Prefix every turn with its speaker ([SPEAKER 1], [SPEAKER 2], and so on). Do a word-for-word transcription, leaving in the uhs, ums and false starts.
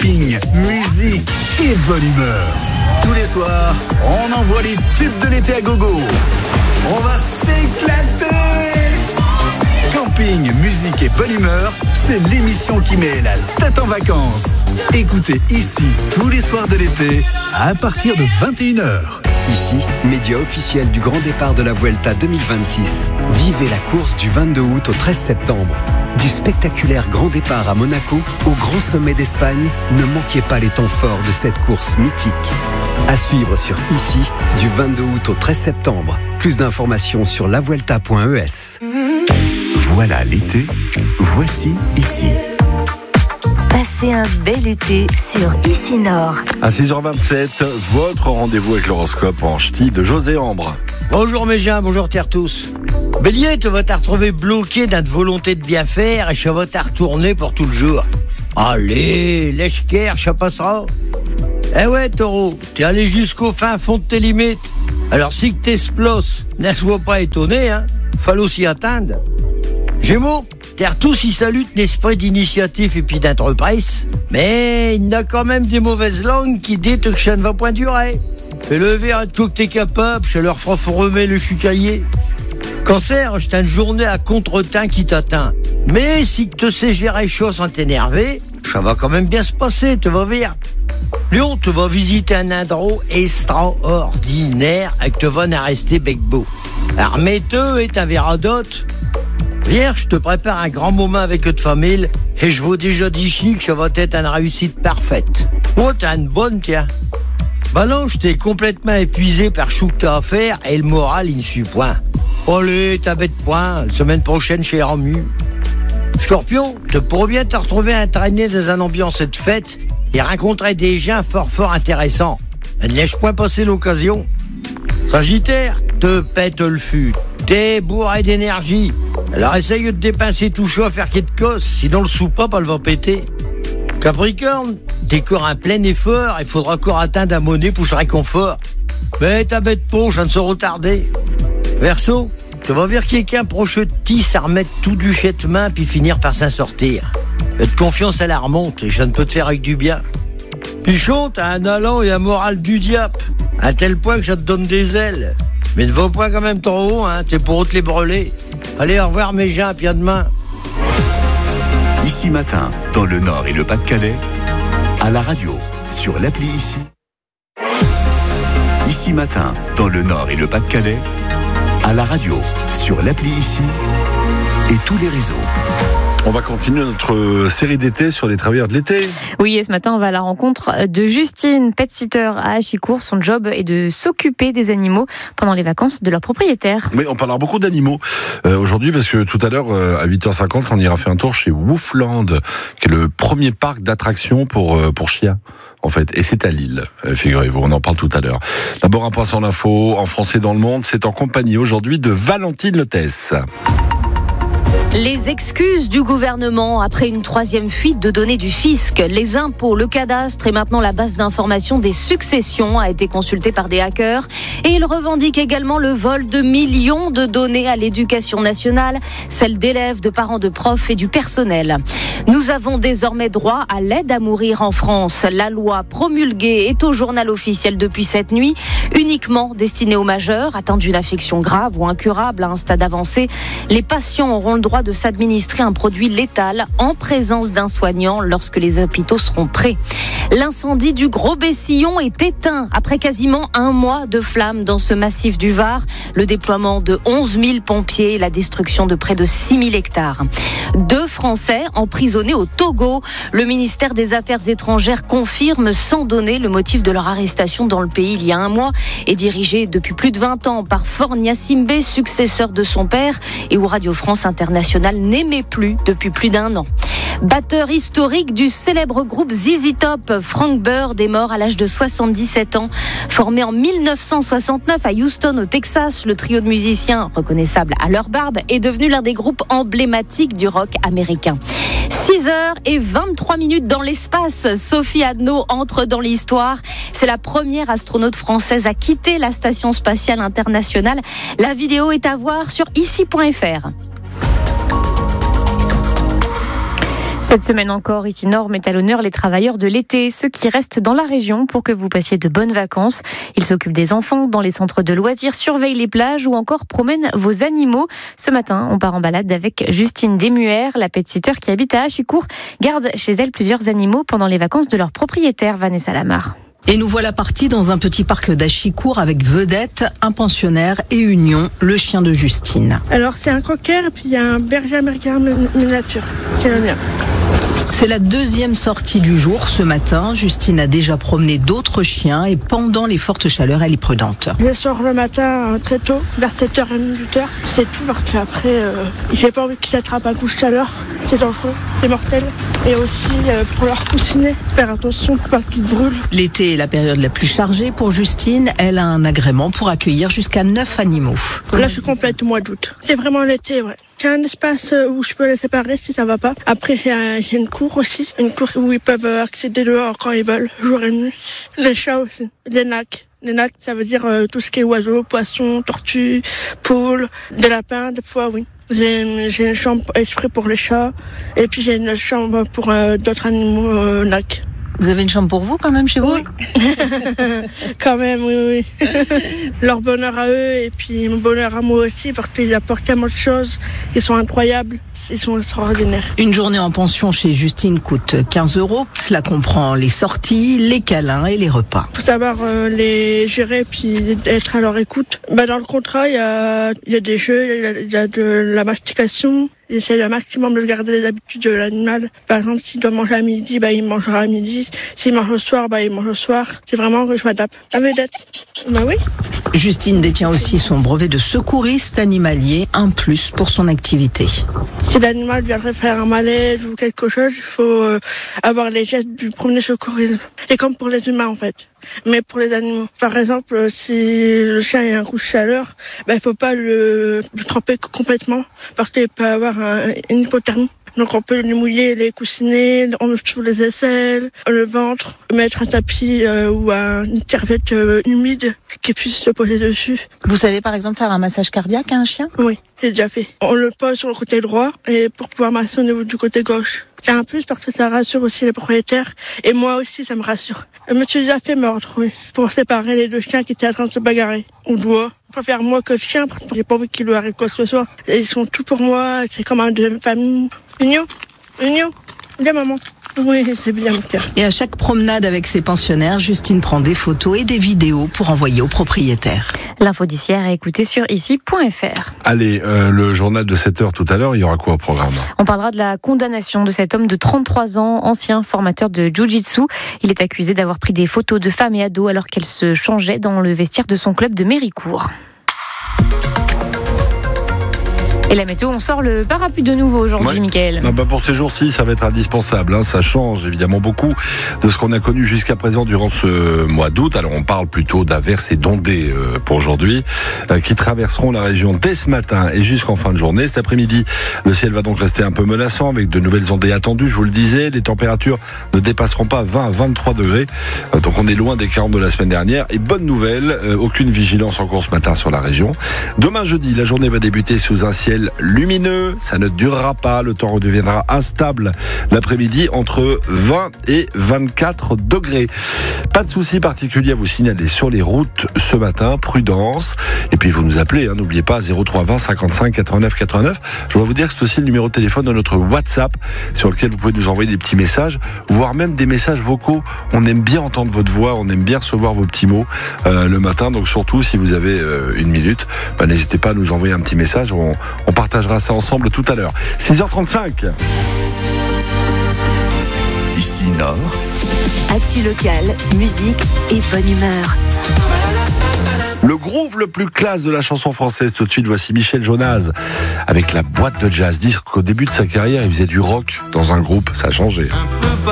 [SPEAKER 1] camping, musique et bonne humeur. Tous les soirs, on envoie les tubes de l'été à gogo. On va s'éclater. Camping, musique et bonne humeur, c'est l'émission qui met la tête en vacances. Écoutez ici tous les soirs de l'été à partir de vingt et une heures.
[SPEAKER 2] Ici, média officiel du grand départ de la Vuelta deux mille vingt-six. Vivez la course du vingt-deux août au treize septembre. Du spectaculaire grand départ à Monaco au grand sommet d'Espagne, ne manquez pas les temps forts de cette course mythique. À suivre sur Ici, du vingt-deux août au treize septembre. Plus d'informations sur la vuelta point e s.
[SPEAKER 1] Voilà l'été, voici Ici.
[SPEAKER 3] Passez un bel été sur Ici Nord.
[SPEAKER 4] À six heures vingt-sept, votre rendez-vous avec l'horoscope en ch'ti de José Ambre.
[SPEAKER 5] Bonjour mes gens, bonjour terre tous. Bélier, tu vas te retrouver bloqué dans ta volonté de bien faire et ça va te retourner pour tout le jour. Allez, lèche-cœur, ça passera. Eh ouais, taureau, t'es allé jusqu'au fin fond de tes limites. Alors si que t'exploses, ne sois pas étonné, hein. Fallait s'y attendre. Gémeaux, terre tous, ils saluent l'esprit d'initiative et puis d'entreprise. Mais il y a quand même des mauvaises langues qui disent que ça ne va point durer. Fais le verre de quoi que t'es capable, ça leur fera remettre le chucaillé. Cancer, c'est une journée à contre-temps qui t'atteint. Mais si tu sais gérer les choses sans t'énerver, ça va quand même bien se passer, tu vas voir. Lion, tu vas visiter un endroit extraordinaire et que tu vas en rester bec-beau. Armez-toi et t'en verras d'autres. Vierge, je te prépare un grand moment avec votre famille et je vous déjà d'ici que ça va être une réussite parfaite. Oh, t'as une bonne, tiens. Balance, t'es complètement épuisé par chou que t'as à faire et le moral, il ne suit point. Allez, t'as bête point, la semaine prochaine chez Ramu. Scorpion, tu pourrais bien te retrouver entraîné dans une ambiance de fête et rencontrer des gens fort fort intéressants. Ne laisse point passer l'occasion. Sagittaire, te pète le fût. T'es bourré d'énergie. Alors essaye de dépenser tout chaud à faire qu'il te cosse, sinon le soupape elle va péter. Capricorne, t'es corps un plein effort, il faudra encore atteindre un monnaie pour ce réconfort. Mais ta bête peau, je ne se retarder. Verseau, tu vas voir quelqu'un proche de ti, ça remettre tout du jet de main puis finir par s'en sortir. Faites confiance à la remonte et je ne peux te faire avec du bien. Pichon, t'as un allant et un moral du diable, à tel point que je te donne des ailes. Mais ne va pas quand même trop haut, hein, t'es pour te les brûler. Allez, au revoir mes gens, puis à demain.
[SPEAKER 1] Ici matin, dans le Nord et le Pas-de-Calais, à la radio, sur l'appli Ici. Ici matin, dans le Nord et le Pas-de-Calais, à la radio, sur l'appli Ici et tous les réseaux.
[SPEAKER 4] On va continuer notre série d'été sur les travailleurs de l'été.
[SPEAKER 6] Oui, et ce matin, on va à la rencontre de Justine, pet-sitter à Achicourt. Son job est de s'occuper des animaux pendant les vacances de leurs propriétaires.
[SPEAKER 4] Oui, on parlera beaucoup d'animaux euh, aujourd'hui parce que tout à l'heure, euh, à huit heures cinquante, on ira faire un tour chez Woofland, qui est le premier parc d'attractions pour, euh, pour chiens. En fait, et c'est à Lille, euh, figurez-vous, on en parle tout à l'heure. D'abord, un point sur l'info, en français dans le monde, c'est en compagnie aujourd'hui de Valentine Lotès.
[SPEAKER 7] Les excuses du gouvernement après une troisième fuite de données du fisc. Les impôts, le cadastre et maintenant la base d'information des successions a été consultée par des hackers. Et il revendique également le vol de millions de données à l'éducation nationale, celles d'élèves, de parents, de profs et du personnel. Nous avons désormais droit à l'aide à mourir en France. La loi promulguée est au journal officiel depuis cette nuit, uniquement destinée aux majeurs atteints d'une affection grave ou incurable à un stade avancé. Les patients auront le droit de s'administrer un produit létal en présence d'un soignant lorsque les hôpitaux seront prêts. L'incendie du Gros Bessillon est éteint après quasiment un mois de flammes dans ce massif du Var. Le déploiement de onze mille pompiers et la destruction de près de six mille hectares. Deux Français emprisonnés au Togo. Le ministère des Affaires étrangères confirme sans donner le motif de leur arrestation dans le pays il y a un mois et dirigé depuis plus de vingt ans par Faure Gnassingbé, successeur de son père et où Radio France Internationale n'aimait plus depuis plus d'un an. Batteur historique du célèbre groupe Z Z Top, Frank Bird est mort à l'âge de soixante-dix-sept ans. Formé en mille neuf cent soixante-neuf à Houston, au Texas, le trio de musiciens, reconnaissable à leur barbe, est devenu l'un des groupes emblématiques du rock américain. six heures vingt-trois minutes dans l'espace. Sophie Adno entre dans l'histoire. C'est la première astronaute française à quitter la Station spatiale internationale. La vidéo est à voir sur ici point f r.
[SPEAKER 6] Cette semaine encore, ici Nord met à l'honneur les travailleurs de l'été, ceux qui restent dans la région pour que vous passiez de bonnes vacances. Ils s'occupent des enfants dans les centres de loisirs, surveillent les plages ou encore promènent vos animaux. Ce matin, on part en balade avec Justine Desmuères, la pet-sitter qui habite à Achicourt, garde chez elle plusieurs animaux pendant les vacances de leur propriétaire, Vanessa Lamar.
[SPEAKER 8] Et nous voilà partis dans un petit parc d'Achicourt avec Vedette, un pensionnaire et Union, le chien de Justine.
[SPEAKER 9] Alors c'est un cocker et puis il y a un berger américain miniature, c'est le mien.
[SPEAKER 8] C'est la deuxième sortie du jour ce matin. Justine a déjà promené d'autres chiens et pendant les fortes chaleurs, elle est prudente.
[SPEAKER 9] Je sors le matin très tôt, vers sept heures trente, huit heures. C'est tout parce qu'après, euh, j'ai pas envie qu'ils s'attrapent un coup de chaleur. C'est dangereux, c'est mortel. Et aussi euh, pour leur coussiner, faire attention pour pas qu'ils brûlent.
[SPEAKER 8] L'été est la période la plus chargée pour Justine. Elle a un agrément pour accueillir jusqu'à neuf animaux.
[SPEAKER 9] Là, je suis complète au mois d'août. C'est vraiment l'été, ouais. J'ai un espace où je peux les séparer si ça va pas. Après, j'ai, un, j'ai une cour aussi. Une cour où ils peuvent accéder dehors quand ils veulent, jour et nuit. Les chats aussi. Les nacs. Les nacs, ça veut dire euh, tout ce qui est oiseaux, poissons, tortues, poules, des lapins, des fois, oui. J'ai, j'ai une chambre exprès pour les chats. Et puis, j'ai une chambre pour euh, d'autres animaux euh, nacs.
[SPEAKER 8] Vous avez une chambre pour vous quand même chez vous?
[SPEAKER 9] Oui. Quand même, oui, oui. Leur bonheur à eux et puis mon bonheur à moi aussi parce qu'ils apportent tellement de choses qui sont incroyables. Ils sont extraordinaires.
[SPEAKER 8] Une journée en pension chez Justine coûte quinze euros. Cela comprend les sorties, les câlins et les repas.
[SPEAKER 9] Faut savoir euh, les gérer puis être à leur écoute. Bah, dans le contrat, il y a, il y a des jeux, il y a, il y a de la mastication. J'essaie le maximum de garder les habitudes de l'animal. Par exemple, s'il doit manger à midi, bah, il mangera à midi. S'il mange au soir, bah, il mange au soir. C'est vraiment que je m'adapte. Ah, Vedette. Bah oui.
[SPEAKER 8] Justine détient aussi son brevet de secouriste animalier, un plus pour son activité.
[SPEAKER 9] Si l'animal viendrait faire un malaise ou quelque chose, il faut euh, avoir les gestes du premier secourisme. C'est comme pour les humains, en fait. Mais pour les animaux. Par exemple, si le chien a un coup de chaleur, ben, il faut pas le, le tremper complètement parce qu'il peut avoir un, une hypothermie. Donc on peut lui mouiller les coussinets, on met sous les aisselles, le ventre, mettre un tapis euh, ou un, une serviette euh, humide qui puisse se poser dessus.
[SPEAKER 8] Vous savez par exemple faire un massage cardiaque à un chien?
[SPEAKER 9] Oui, j'ai déjà fait. On le pose sur le côté droit et pour pouvoir masser au niveau du côté gauche. C'est un plus parce que ça rassure aussi les propriétaires et moi aussi ça me rassure. Je me suis déjà fait mordre, oui, pour séparer les deux chiens qui étaient en train de se bagarrer au doigt. Je préfère moi que le chien parce que j'ai pas envie qu'il lui arrive quoi que ce soit. Et ils sont tout pour moi, c'est comme un deuxième famille. Union, Union, bien maman. Oui, c'est bien mon cœur.
[SPEAKER 8] Et à chaque promenade avec ses pensionnaires, Justine prend des photos et des vidéos pour envoyer aux propriétaires.
[SPEAKER 6] L'info d'Ici à écouter sur ici point f r.
[SPEAKER 4] Allez, euh, le journal de sept heures tout à l'heure, il y aura quoi au programme?
[SPEAKER 6] On parlera de la condamnation de cet homme de trente-trois ans, ancien formateur de jiu-jitsu. Il est accusé d'avoir pris des photos de femmes et ados alors qu'elles se changeaient dans le vestiaire de son club de Méricourt. Et la météo, on sort le parapluie de nouveau aujourd'hui, ouais. Mickaël.
[SPEAKER 4] Ah bah pour ces jours-ci, ça va être indispensable. Hein. Ça change évidemment beaucoup de ce qu'on a connu jusqu'à présent durant ce mois d'août. Alors on parle plutôt d'averses et d'ondées euh, pour aujourd'hui, euh, qui traverseront la région dès ce matin et jusqu'en fin de journée. Cet après-midi, le ciel va donc rester un peu menaçant avec de nouvelles ondées attendues. Je vous le disais, les températures ne dépasseront pas vingt à vingt-trois degrés. Euh, donc on est loin des quarante de la semaine dernière. Et bonne nouvelle, euh, aucune vigilance en cours ce matin sur la région. Demain jeudi, la journée va débuter sous un ciel lumineux, ça ne durera pas, le temps redeviendra instable l'après-midi entre vingt et vingt-quatre degrés. Pas de soucis particuliers à vous signaler sur les routes ce matin, prudence. Et puis vous nous appelez, hein, n'oubliez pas zéro trois vingt cinquante-cinq quatre-vingt-neuf quatre-vingt-neuf. Je dois vous dire que c'est aussi le numéro de téléphone de notre WhatsApp sur lequel vous pouvez nous envoyer des petits messages, voire même des messages vocaux. On aime bien entendre votre voix, on aime bien recevoir vos petits mots euh, le matin. Donc surtout si vous avez euh, une minute, bah, n'hésitez pas à nous envoyer un petit message. On, on partagera ça ensemble tout à l'heure. six heures trente-cinq.
[SPEAKER 1] Ici Nord.
[SPEAKER 3] Actu locale, musique et bonne humeur.
[SPEAKER 4] Le groove le plus classe de la chanson française. Tout de suite, voici Michel Jonas avec la boîte de jazz. Dire qu'au début de sa carrière, il faisait du rock dans un groupe. Ça a changé.